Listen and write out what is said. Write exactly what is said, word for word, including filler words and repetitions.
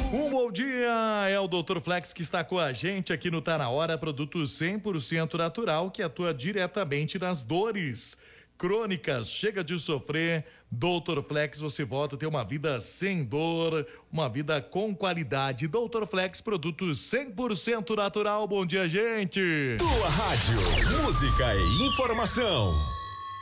Um bom dia, é o doutor Flex que está com a gente aqui no Tá Na Hora, produto cem por cento natural que atua diretamente nas dores crônicas. Chega de sofrer, doutor Flex, você volta a ter uma vida sem dor, uma vida com qualidade. doutor Flex, produto cem por cento natural. Bom dia, gente. Tua rádio, música e informação.